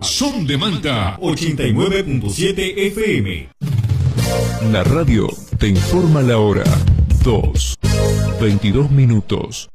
Son de Manta 89.7 FM. La radio te informa la hora. 2:22 minutos.